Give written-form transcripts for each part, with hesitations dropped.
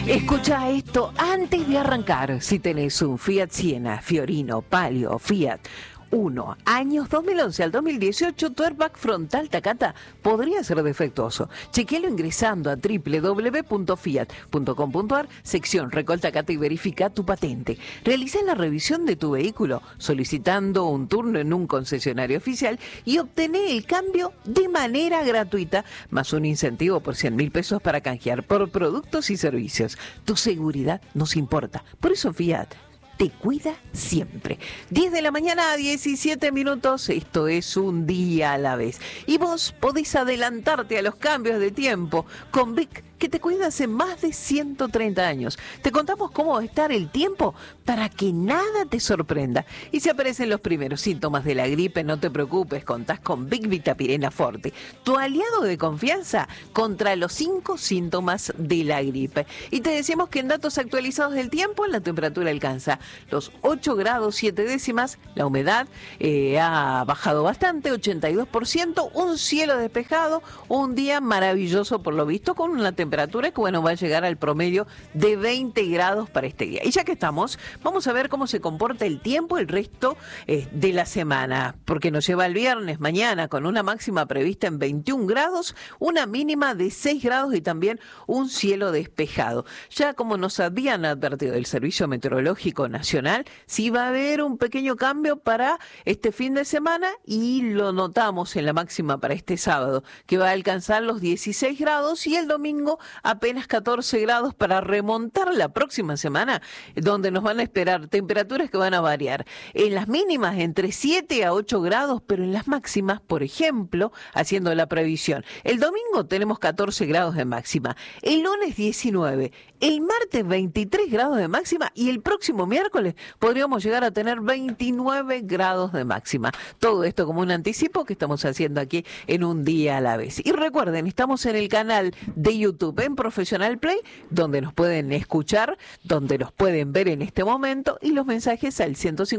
Escucha esto antes de arrancar. Si tenés un Fiat Siena, Fiorino, Palio, Fiat 1, años 2011 al 2018, tu airbag frontal Takata podría ser defectuoso. Chequealo ingresando a www.fiat.com.ar, sección Recol Takata, y verifica tu patente. Realiza la revisión de tu vehículo solicitando un turno en un concesionario oficial y obtené el cambio de manera gratuita, más un incentivo por 100.000 pesos para canjear por productos y servicios. Tu seguridad nos importa. Por eso Fiat te cuida siempre. 10 de la mañana, 17 minutos. Esto es un día a la vez. Y vos podés adelantarte a los cambios de tiempo con Vic, que te cuida hace más de 130 años. Te contamos cómo va a estar el tiempo para que nada te sorprenda. Y si aparecen los primeros síntomas de la gripe, no te preocupes, contás con Vic Vitapirena Forte, tu aliado de confianza contra los 5 síntomas de la gripe. Y te decimos que en datos actualizados del tiempo, la temperatura alcanza los 8 grados 7 décimas, la humedad ha bajado bastante, 82%, un cielo despejado, un día maravilloso por lo visto, con una temperatura que va a llegar al promedio de 20 grados para este día. Y ya que estamos, vamos a ver cómo se comporta el tiempo el resto de la semana, porque nos lleva el viernes mañana con una máxima prevista en 21 grados, una mínima de 6 grados y también un cielo despejado. Ya como nos habían advertido del Servicio Meteorológico Nacional, sí va a haber un pequeño cambio para este fin de semana y lo notamos en la máxima para este sábado, que va a alcanzar los 16 grados y el domingo apenas 14 grados para remontar la próxima semana, donde nos van a esperar temperaturas que van a variar. En las mínimas entre 7 a 8 grados, pero en las máximas, por ejemplo, haciendo la previsión, el domingo tenemos 14 grados de máxima, el lunes 19, el martes 23 grados de máxima y el próximo miércoles podríamos llegar a tener 29 grados de máxima. Todo esto como un anticipo que estamos haciendo aquí en un día a la vez. Y recuerden, estamos en el canal de YouTube en Profesional Play, donde nos pueden escuchar, donde nos pueden ver en este momento, y los mensajes al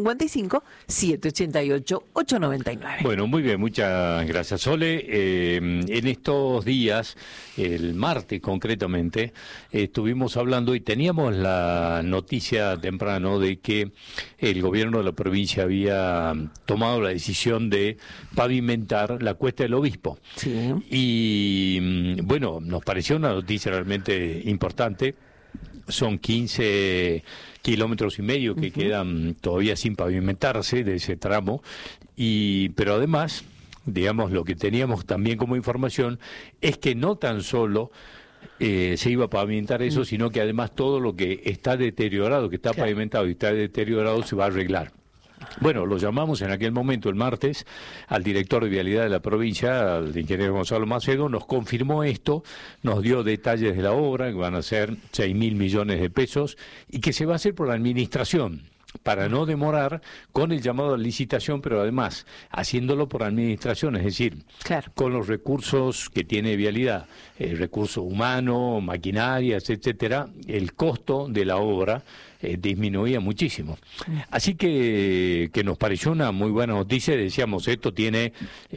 155-788-899. Bueno, muy bien, muchas gracias, Sole. En estos días, el martes concretamente, estuvimos hablando y teníamos la noticia temprano de que el gobierno de la provincia había tomado la decisión de pavimentar la Cuesta del Obispo. Sí. Y bueno, nos pareció una noticia realmente importante. Son 15 kilómetros y medio que quedan todavía sin pavimentarse de ese tramo, pero además, digamos, lo que teníamos también como información es que no tan solo se iba a pavimentar eso, sino que además todo lo que está deteriorado, que está pavimentado y está deteriorado, se va a arreglar. Bueno, lo llamamos en aquel momento, el martes, al director de Vialidad de la provincia, al ingeniero Gonzalo Macedo, nos confirmó esto, nos dio detalles de la obra, que van a ser 6.000 millones de pesos, y que se va a hacer por la administración, para no demorar con el llamado a licitación, pero además haciéndolo por administración, es decir, con los recursos que tiene Vialidad, recursos humanos, maquinarias, etcétera, el costo de la obra disminuía muchísimo. Así que nos pareció una muy buena noticia. Decíamos, esto tiene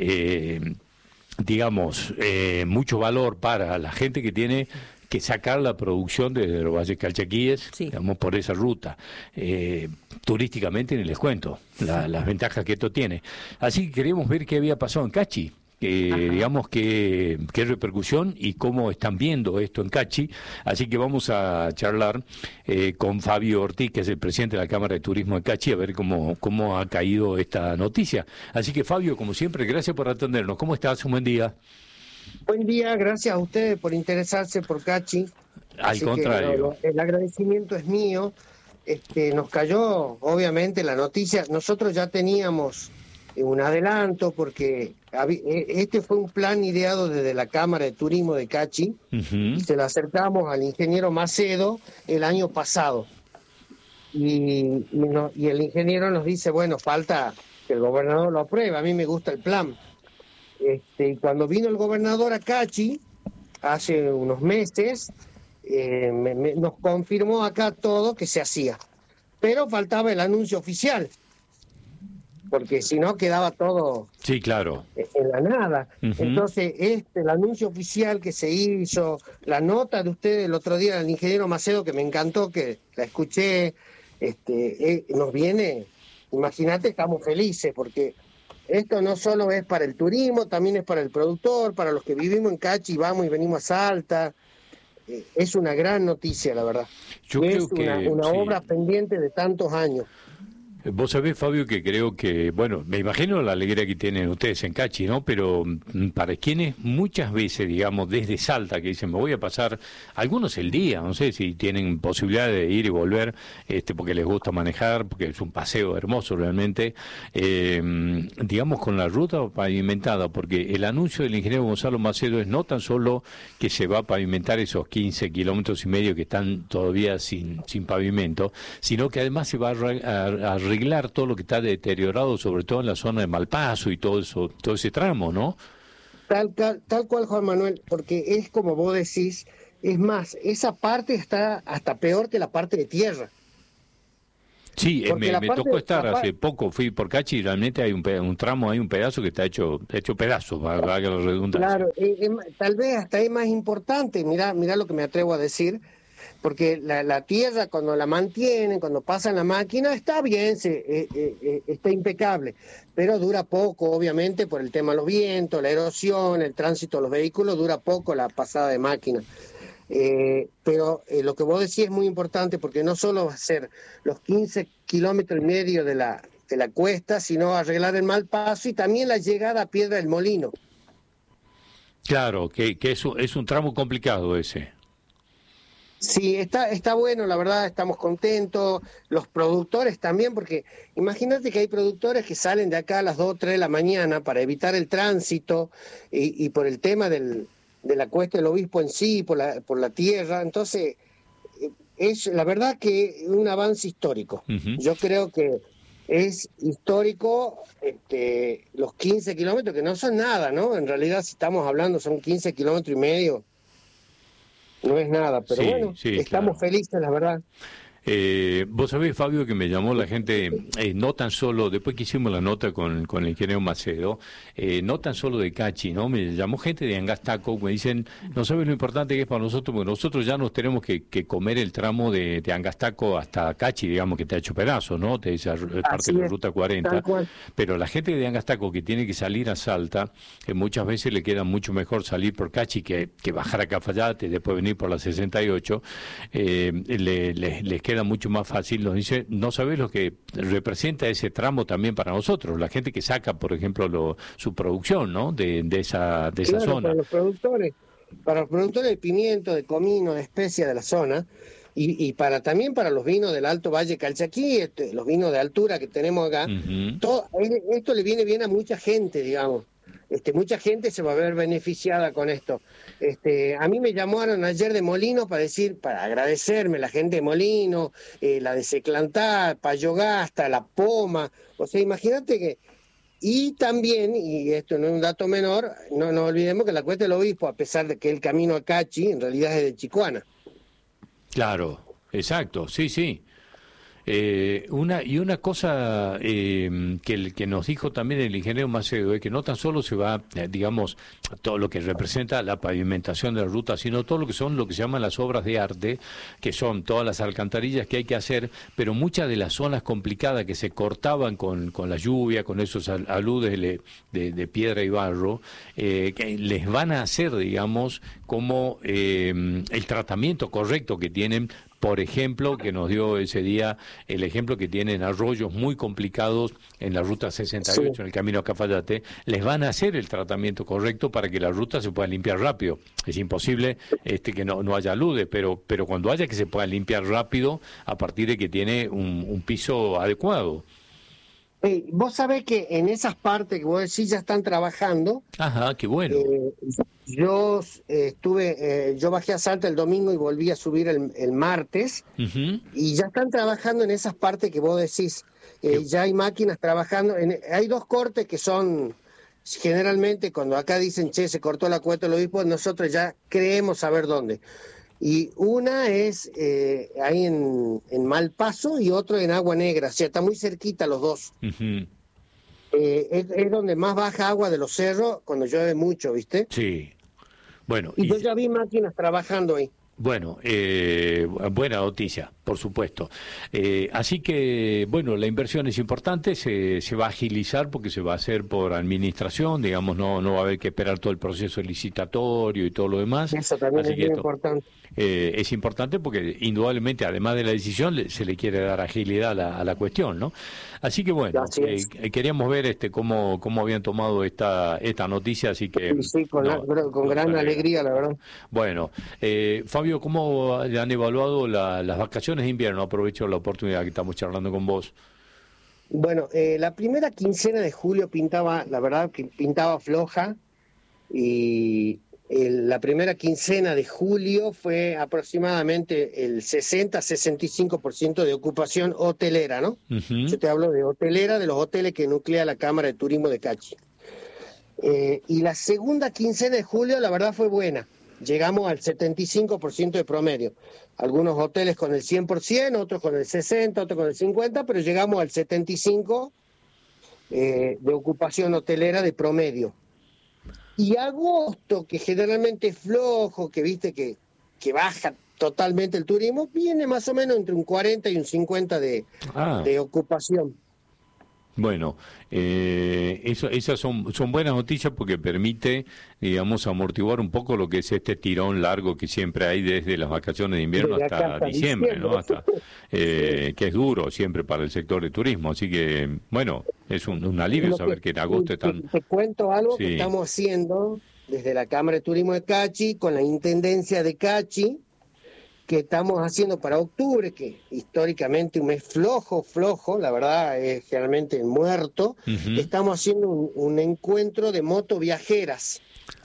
mucho valor para la gente que tiene que sacar la producción desde los Valles Calchaquíes, digamos, por esa ruta. Turísticamente ni les cuento las ventajas que esto tiene. Así que queríamos ver qué había pasado en Cachi, digamos, qué repercusión y cómo están viendo esto en Cachi. Así que vamos a charlar con Fabio Ortiz, que es el presidente de la Cámara de Turismo de Cachi, a ver cómo ha caído esta noticia. Así que, Fabio, como siempre, gracias por atendernos. ¿Cómo estás? Un buen día. Buen día, gracias a ustedes por interesarse por Cachi. Al contrario. El agradecimiento es mío. Nos cayó, obviamente, la noticia. Nosotros ya teníamos un adelanto porque este fue un plan ideado desde la Cámara de Turismo de Cachi y se lo acercamos al ingeniero Macedo el año pasado. Y el ingeniero nos dice, bueno, falta que el gobernador lo apruebe. A mí me gusta el plan. Y cuando vino el gobernador a Cachi, hace unos meses, nos confirmó acá todo que se hacía. Pero faltaba el anuncio oficial. porque si no quedaba todo Sí, claro. en la nada. Entonces, el anuncio oficial que se hizo, la nota de ustedes el otro día del ingeniero Macedo, que me encantó, que la escuché, nos viene, imagínate, estamos felices, porque esto no solo es para el turismo, también es para el productor, para los que vivimos en Cachi, vamos y venimos a Salta. Es una gran noticia, la verdad. Yo es creo que una sí. obra pendiente de tantos años. Vos sabés, Fabio, que creo que, bueno, me imagino la alegría que tienen ustedes en Cachi, ¿no? Pero para quienes muchas veces, digamos, desde Salta, que dicen, me voy a pasar, algunos el día, no sé si tienen posibilidad de ir y volver, porque les gusta manejar, porque es un paseo hermoso realmente, digamos, con la ruta pavimentada, porque el anuncio del ingeniero Gonzalo Macedo es no tan solo que se va a pavimentar esos 15 kilómetros y medio que están todavía sin pavimento, sino que además se va a arreglar todo lo que está deteriorado, sobre todo en la zona de Malpaso y todo eso, todo ese tramo, ¿no? Tal cual, Juan Manuel, porque es como vos decís, es más, esa parte está hasta peor que la parte de tierra. Sí, me tocó estar hace parte, poco, fui por Cachi y realmente hay un tramo, hay un pedazo que está hecho pedazos, valga la redundancia. Claro, tal vez hasta es más importante, mirá lo que me atrevo a decir, porque la tierra cuando la mantienen, cuando pasan la máquina, está bien, está impecable, pero dura poco, obviamente, por el tema de los vientos, la erosión, el tránsito de los vehículos, dura poco la pasada de máquina. Pero lo que vos decís es muy importante, porque no solo va a ser los 15 kilómetros y medio de la cuesta, sino arreglar el mal paso y también la llegada a Piedra del Molino. Claro, que es un tramo complicado ese. Sí, está bueno, la verdad, estamos contentos, los productores también, porque imagínate que hay productores que salen de acá a las 2 o 3 de la mañana para evitar el tránsito y por el tema de la cuesta del obispo en sí, por la tierra, entonces es la verdad que un avance histórico. Yo creo que es histórico los 15 kilómetros, que no son nada, ¿no? En realidad, si estamos hablando, son 15 kilómetros y medio. No es nada, pero Sí, bueno, sí, estamos claro. felices, la verdad. Vos sabés, Fabio, que me llamó la gente, no tan solo, después que hicimos la nota con el ingeniero Macedo, no tan solo de Cachi, ¿no? Me llamó gente de Angastaco, me dicen, no sabes lo importante que es para nosotros, porque nosotros ya nos tenemos que comer el tramo de Angastaco hasta Cachi, digamos, que te ha hecho pedazos, ¿no? Te dice, es parte de la Ruta 40, tal cual. pero la gente de Angastaco que tiene que salir a Salta, muchas veces le queda mucho mejor salir por Cachi que bajar a Cafayate, después venir por la 68, les queda mucho más fácil, nos dice, no sabés lo que representa ese tramo también para nosotros, la gente que saca, por ejemplo, su producción, ¿no? de esa Claro, zona. para los productores de pimiento, de comino, de especia de la zona, y también para los vinos del Alto Valle Calchaquí, los vinos de altura que tenemos acá, esto le viene bien a mucha gente, digamos. Mucha gente se va a ver beneficiada con esto. A mí me llamaron ayer de Molino para agradecerme, la gente de Molino, la de Seclantá, Payogasta, La Poma, o sea, imagínate que... Y también, y esto no es un dato menor, no nos olvidemos que la Cuesta del Obispo, a pesar de que el camino a Cachi, en realidad es de Chicoana. Claro, exacto, sí, sí. Una cosa que nos dijo también el ingeniero Macedo es que no tan solo se va, digamos, todo lo que representa la pavimentación de la ruta, sino todo lo que son lo que se llaman las obras de arte, que son todas las alcantarillas que hay que hacer, pero muchas de las zonas complicadas que se cortaban con la lluvia, con esos aludes de piedra y barro, que les van a hacer, digamos, como el tratamiento correcto que tienen. Por ejemplo, que nos dio ese día el ejemplo que tienen arroyos muy complicados en la ruta 68, sí, en el camino a Cafayate, les van a hacer el tratamiento correcto para que la ruta se pueda limpiar rápido. Es imposible que no haya alude, pero cuando haya, que se pueda limpiar rápido a partir de que tiene un piso adecuado. Vos sabés que en esas partes que vos decís ya están trabajando. Ajá, qué bueno. Yo yo bajé a Salta el domingo y volví a subir el martes, y ya están trabajando en esas partes que vos decís. Ya hay máquinas trabajando. Hay dos cortes que son, generalmente, cuando acá dicen, che, se cortó la Cuesta del Obispo, nosotros ya creemos saber dónde. Y una es ahí en Malpaso y otro en Agua Negra, o sea, está muy cerquita los dos. es donde más baja agua de los cerros cuando llueve mucho, ¿viste? Sí. Bueno, Y yo ya vi máquinas trabajando ahí. bueno, buena noticia, por supuesto. Así que, bueno, la inversión es importante, se va a agilizar porque se va a hacer por administración, digamos, no va a haber que esperar todo el proceso licitatorio y todo lo demás. Eso también Así es que muy esto, importante. es importante porque indudablemente, además de la decisión, se le quiere dar agilidad a la cuestión, ¿no? Así que bueno, Así es. queríamos ver cómo habían tomado esta noticia, así que Sí, con nos gran alegra. alegría, la verdad. Bueno, Fabio, ¿cómo han evaluado las vacaciones de invierno? Aprovecho la oportunidad que estamos charlando con vos. Bueno, la primera quincena de julio la verdad que pintaba floja, y la primera quincena de julio fue aproximadamente el 60-65% de ocupación hotelera, ¿no? Ujú. Yo te hablo de hotelera, de los hoteles que nuclea la Cámara de Turismo de Cachi. Y la segunda quincena de julio, la verdad, fue buena. Llegamos al 75% de promedio. Algunos hoteles con el 100%, otros con el 60%, otros con el 50%, pero llegamos al 75% de ocupación hotelera de promedio. Y agosto, que generalmente es flojo, que viste que baja totalmente el turismo, viene más o menos entre un 40 y un 50 de ocupación. Bueno, esas son buenas noticias porque permite, digamos, amortiguar un poco lo que es este tirón largo que siempre hay desde las vacaciones de invierno Desde acá hasta diciembre, ¿no? Que es duro siempre para el sector de turismo. Así que, bueno, es un alivio saber que en agosto están... Te cuento algo Sí. que estamos haciendo desde la Cámara de Turismo de Cachi, con la Intendencia de Cachi, que estamos haciendo para octubre, que históricamente un mes flojo, la verdad es generalmente muerto. Ujú. Estamos haciendo un encuentro de motoviajeras.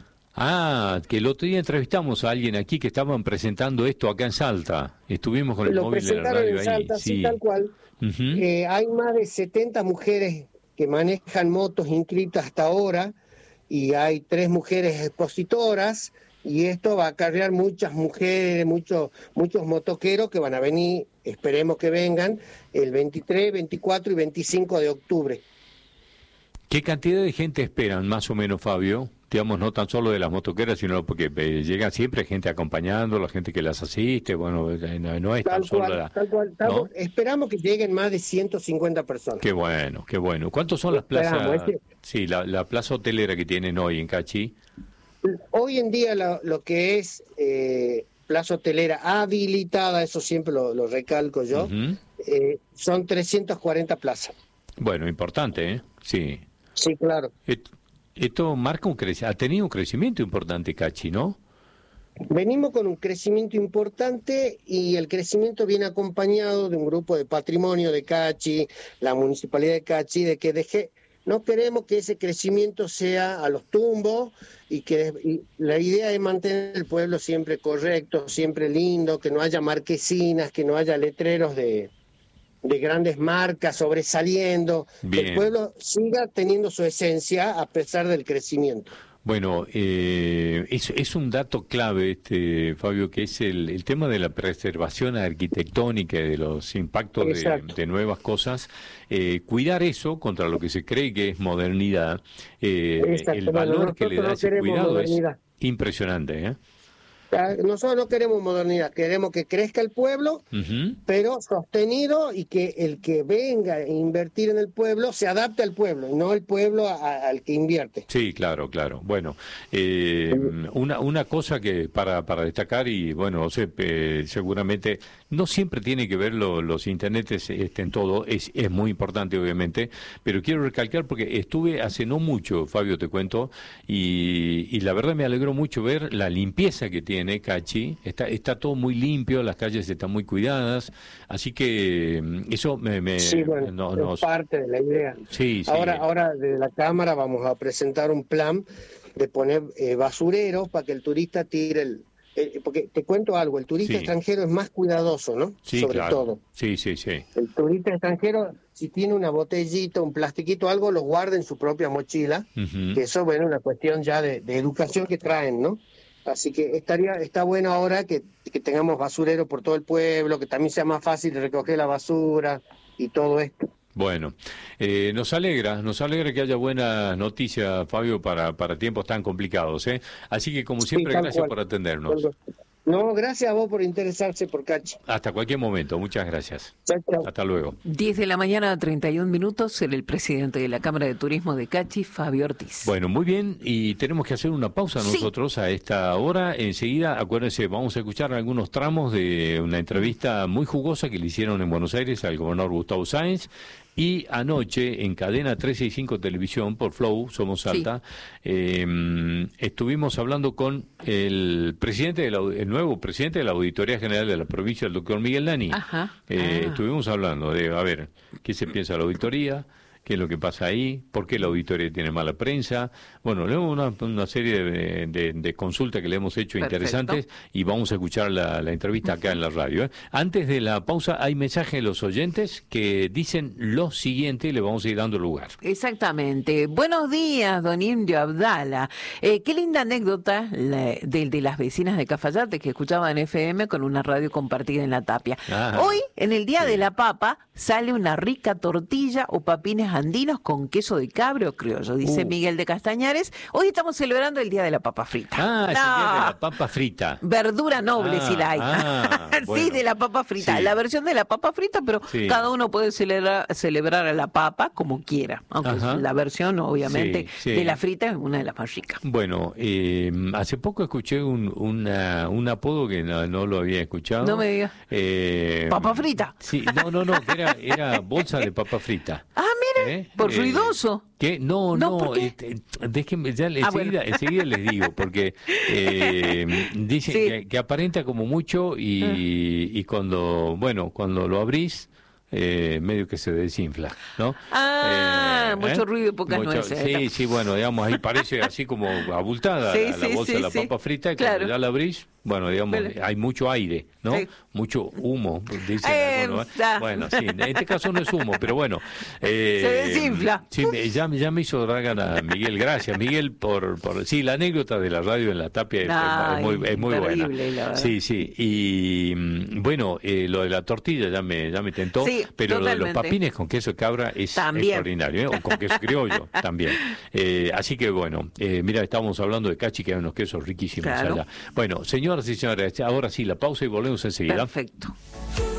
Que el otro día entrevistamos a alguien aquí que estaban presentando esto acá en Salta. Estuvimos con el Lo móvil de la presentaron radio en ahí. Salta, sí, tal cual. Ujú. Hay más de 70 mujeres que manejan motos inscritas hasta ahora, y hay 3 mujeres expositoras, y esto va a acarrear muchas mujeres, muchos motoqueros que van a venir, esperemos que vengan, el 23, 24 y 25 de octubre. ¿Qué cantidad de gente esperan, más o menos, Fabio? Digamos, no tan solo de las motoqueras, sino porque llega siempre gente acompañando, la gente que las asiste, bueno, no es tan solo Tal cual. ¿no? Esperamos que lleguen más de 150 personas. Qué bueno, qué bueno. ¿Cuántos son las Esperamos, plazas? Sí, la plaza hotelera que tienen hoy en Cachi. Hoy en día lo que es plaza hotelera habilitada, eso siempre lo recalco yo, Ujú. son 340 plazas. Bueno, importante, ¿eh? Sí. Sí, claro. Esto marca ha tenido un crecimiento importante Cachi, ¿no? Venimos con un crecimiento importante, y el crecimiento viene acompañado de un grupo de patrimonio de Cachi, la municipalidad de Cachi, de que no queremos que ese crecimiento sea a los tumbos, y la idea es mantener el pueblo siempre correcto, siempre lindo, que no haya marquesinas, que no haya letreros de grandes marcas sobresaliendo, que Bien. el pueblo siga teniendo su esencia a pesar del crecimiento. Bueno, es un dato clave, Fabio, que es el tema de la preservación arquitectónica y de los impactos de nuevas cosas. Cuidar eso contra lo que se cree que es modernidad. El valor que le da ese cuidado es impresionante, ¿eh? Nosotros no queremos modernidad, queremos que crezca el pueblo, Ujú. pero sostenido, y que el que venga a invertir en el pueblo se adapte al pueblo, y no el pueblo al que invierte. Sí, claro. Bueno, una cosa que para destacar, y bueno, no sé, seguramente no siempre tiene que ver los internets en todo, es muy importante obviamente, pero quiero recalcar porque estuve hace no mucho, Fabio, te cuento, y la verdad me alegró mucho ver la limpieza que tiene Cachi. Está todo muy limpio, las calles están muy cuidadas, así que eso Sí, bueno, es parte de la idea. Sí. Ahora desde la Cámara vamos a presentar un plan de poner basureros para que el turista tire porque te cuento algo, el turista extranjero es más cuidadoso, ¿no? Sí, sobre claro. todo. Sí. El turista extranjero, si tiene una botellita, un plastiquito, algo, lo guarda en su propia mochila, Ujú. que eso, bueno, es una cuestión ya de educación que traen, ¿no? Así que está bueno ahora que tengamos basurero por todo el pueblo, que también sea más fácil de recoger la basura y todo esto. Bueno, nos alegra que haya buenas noticias, Fabio, para tiempos tan complicados, ¿eh? Así que, como siempre, Sí, gracias por atendernos. No, gracias a vos por interesarse por Cachi. Hasta cualquier momento, muchas gracias. Chao, chao. Hasta luego. 10 de la mañana, 31 minutos, el presidente de la Cámara de Turismo de Cachi, Fabio Ortiz. Bueno, muy bien, y tenemos que hacer una pausa nosotros a esta hora. Enseguida, acuérdense, vamos a escuchar algunos tramos de una entrevista muy jugosa que le hicieron en Buenos Aires al gobernador Gustavo Sáenz. Y anoche, en Cadena 365 Televisión, por Flow, Somos Salta, estuvimos hablando con el nuevo presidente de la Auditoría General de la provincia, el doctor Miguel Dani. Estuvimos hablando de, a ver, qué se piensa de la auditoría, qué es lo que pasa ahí, por qué la auditoría tiene mala prensa. Bueno, leemos una serie de consultas que le hemos hecho interesantes y vamos a escuchar la entrevista acá en la radio. Antes de la pausa hay mensajes de los oyentes que dicen lo siguiente y le vamos a ir dando lugar. Exactamente. Buenos días, don Indio Abdala. Qué linda anécdota de las vecinas de Cafayate que escuchaban FM con una radio compartida en La Tapia. Hoy, en el Día de la Papa, sale una rica tortilla o papines andinos con queso de cabra o criollo, dice Miguel de Castañares. Hoy estamos celebrando el Día de la Papa Frita. Es el Día de la Papa Frita. Verdura noble, si la hay. Bueno. Sí, de la papa frita. La versión de la papa frita, pero cada uno puede celebrar a la papa como quiera. Aunque la versión, obviamente, de la frita es una de las más ricas. Bueno, hace poco escuché un apodo que no lo había escuchado. No me digas. ¿Papa frita? Sí, no, que era bolsa de papa frita. Mire, por ruidoso. ¿Qué? No, déjenme, ya enseguida les digo, porque dicen que aparenta como mucho y cuando lo abrís, medio que se desinfla, ¿no? Mucho ruido y pocas nueces. Sí, bueno, digamos, ahí parece así como abultada la bolsa de la papa frita, y cuando ya la abrís, bueno, digamos, hay mucho aire, ¿no? Sí. Mucho humo, dicen algunos. Bueno, sí, en este caso no es humo, pero bueno. Se desinfla. Sí, ya me hizo dar ganas, Miguel. Gracias, Miguel, por sí, la anécdota de la radio en La Tapia es muy buena. Sí. Y bueno, lo de la tortilla ya me tentó, pero lo de los papines con queso de cabra es extraordinario, o con queso criollo también. Así que bueno, mira, estábamos hablando de Cachi, que hay unos quesos riquísimos allá. Bueno, señoras y señores, ahora sí, la pausa y volvemos enseguida. Perfecto.